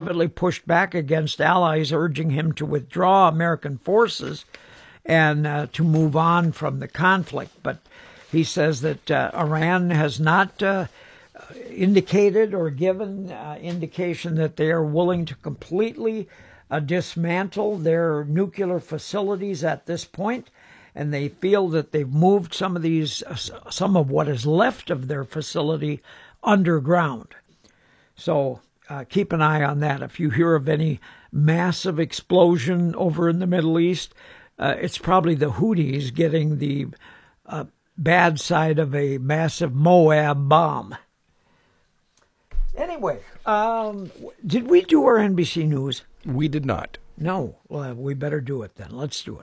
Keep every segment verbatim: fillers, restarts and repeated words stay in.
privately pushed back against allies, urging him to withdraw American forces and uh, to move on from the conflict. But he says that uh, Iran has not uh, indicated or given uh, indication that they are willing to completely uh, dismantle their nuclear facilities at this point, and they feel that they've moved some of these, uh, some of what is left of their facility underground. So uh, keep an eye on that. If you hear of any massive explosion over in the Middle East, uh, it's probably the Houthis getting the uh, bad side of a massive Moab bomb. Anyway, um, did we do our N B C News? We did not. No. Well, we better do it then. Let's do it.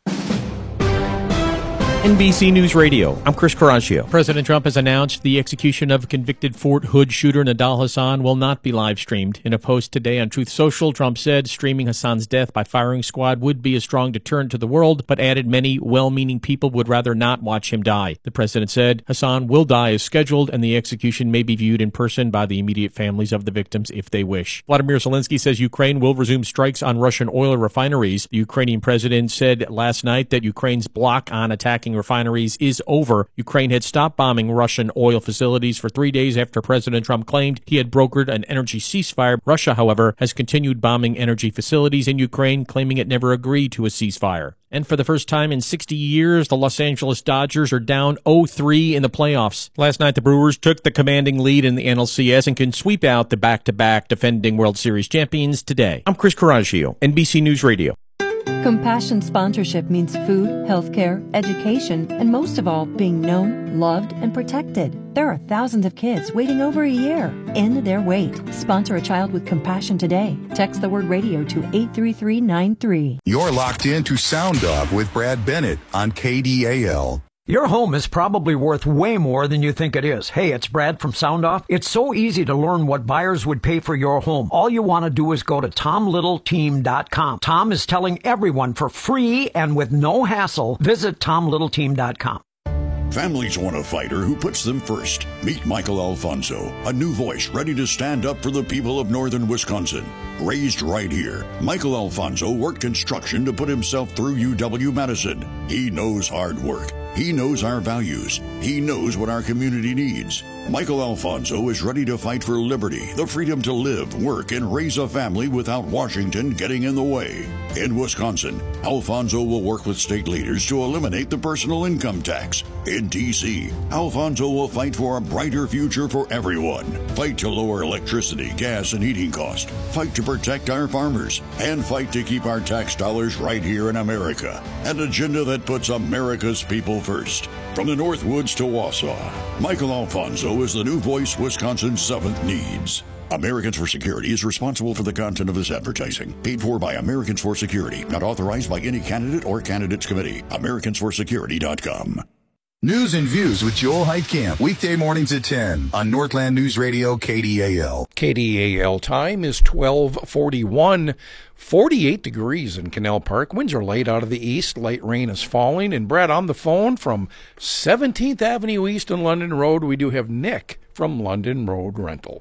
N B C News Radio. I'm Chris Caraccio. President Trump has announced the execution of convicted Fort Hood shooter Nidal Hasan will not be live streamed. In a post today on Truth Social, Trump said streaming Hasan's death by firing squad would be a strong deterrent to the world, but added many well-meaning people would rather not watch him die. The president said Hasan will die as scheduled, and the execution may be viewed in person by the immediate families of the victims if they wish. Vladimir Zelensky says Ukraine will resume strikes on Russian oil refineries. The Ukrainian president said last night that Ukraine's block on attacking refineries is over. Ukraine had stopped bombing Russian oil facilities for three days after President Trump claimed he had brokered an energy ceasefire. Russia, however, has continued bombing energy facilities in Ukraine, claiming it never agreed to a ceasefire. And for the first time in sixty years, the Los Angeles Dodgers are down oh three in the playoffs. Last night, the Brewers took the commanding lead in the N L C S and can sweep out the back-to-back defending World Series champions today. I'm Chris Caraccio, N B C News Radio. Compassion sponsorship means food, healthcare, education, and most of all, being known, loved, and protected. There are thousands of kids waiting over a year. End their wait. Sponsor a child with compassion today. Text the word radio to eight three three nine three. You're locked in to Sound Off with Brad Bennett on K D A L. Your home is probably worth way more than you think it is. Hey, it's Brad from Sound Off. It's so easy to learn what buyers would pay for your home. All you want to do is go to tom little team dot com. Tom is telling everyone for free and with no hassle, visit tom little team dot com. Families want a fighter who puts them first. Meet Michael Alfonso, a new voice ready to stand up for the people of northern Wisconsin. Raised right here, Michael Alfonso worked construction to put himself through U W-Madison. He knows hard work. He knows our values. He knows what our community needs. Michael Alfonso is ready to fight for liberty, the freedom to live, work, and raise a family without Washington getting in the way. In Wisconsin, Alfonso will work with state leaders to eliminate the personal income tax. In D C, Alfonso will fight for a brighter future for everyone. Fight to lower electricity, gas, and heating costs. Fight to protect our farmers. And fight to keep our tax dollars right here in America. An agenda that puts America's people first. From the Northwoods to Wausau, Michael Alfonso is the new voice Wisconsin's seventh needs. Americans for Security is responsible for the content of this advertising. Paid for by Americans for Security. Not authorized by any candidate or candidates committee. Americans for Security dot com. News and Views with Joel Heitkamp. Weekday mornings at ten on Northland News Radio K D A L. K D A L time is twelve forty-one. forty-eight degrees in Canal Park. Winds are light out of the east. Light rain is falling. And Brad, on the phone from seventeenth Avenue East and London Road, we do have Nick from London Road Rental.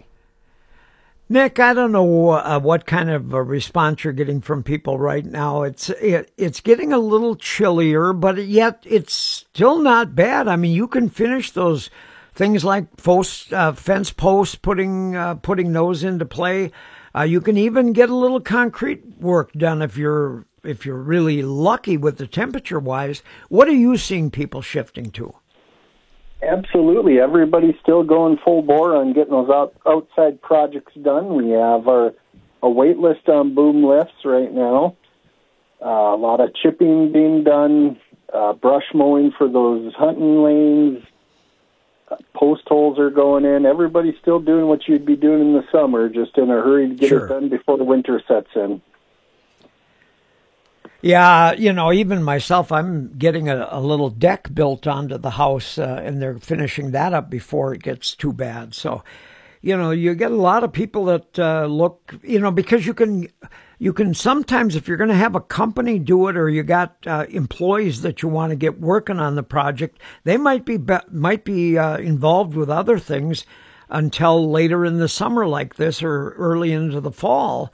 Nick, I don't know uh, what kind of a response you're getting from people right now. It's it, it's getting a little chillier, but yet it's still not bad. I mean, you can finish those things like post, uh, fence posts, putting uh, putting those into play. Uh, you can even get a little concrete work done if you're if you're really lucky with the temperature wise. What are you seeing people shifting to? Absolutely. Everybody's still going full bore on getting those out, outside projects done. We have our, a wait list on boom lifts right now. Uh, a lot of chipping being done, uh, brush mowing for those hunting lanes. Uh, post holes are going in. Everybody's still doing what you'd be doing in the summer, just in a hurry to get Sure. it done before the winter sets in. Yeah, you know, even myself, I'm getting a, a little deck built onto the house, uh, and they're finishing that up before it gets too bad. So, you know, you get a lot of people that uh, look, you know, because you can, you can sometimes, if you're going to have a company do it, or you got uh, employees that you want to get working on the project, they might be, be might be uh, involved with other things until later in the summer like this or early into the fall.